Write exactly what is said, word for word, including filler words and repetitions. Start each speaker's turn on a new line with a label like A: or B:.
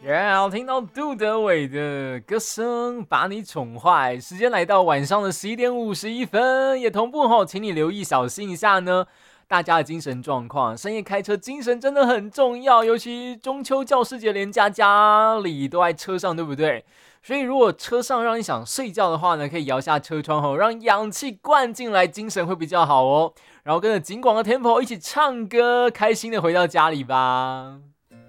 A: 耶！听到杜德伟的歌声，把你宠坏。时间来到晚上的十一点五十一分，也同步吼，请你留意小心一下呢。大家的精神状况，深夜开车精神真的很重要，尤其中秋教师节连假，家里都在车上，对不对？所以如果车上让你想睡觉的话呢，可以摇下车窗后，让氧气灌进来，精神会比较好哦。然后跟着景广的 Tempo 一起唱歌，开心的回到家里吧。